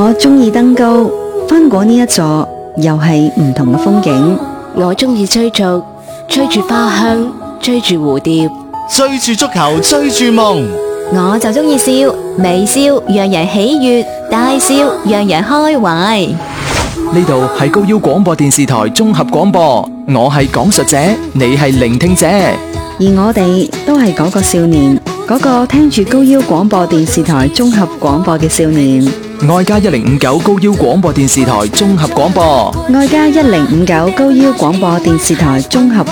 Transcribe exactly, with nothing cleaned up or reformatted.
我中意登高，翻過呢一座又係唔同嘅風景。 我中意追逐，追住花香，追住蝴蝶， 追住足球，追住夢。 我就中意笑，微笑讓人喜悅，大笑讓人開懷。 呢度係高腰廣播電視台綜合廣播，我係講述者，你係聆聽者， 而我哋都係嗰個少年，嗰個聽住高腰廣播電視台綜合廣播嘅少年。 愛加一零五九高腰廣播電視台綜合廣播， 愛加一零五九高腰廣播電視台綜合